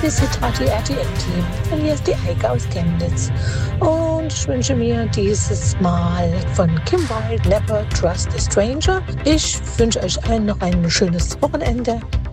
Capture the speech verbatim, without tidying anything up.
liebe Cittati R T L-Team. Und hier ist die Eike aus Chemnitz. Und ich wünsche mir dieses Mal von Kim Wilde Never Trust a Stranger. Ich wünsche euch allen noch ein schönes Wochenende.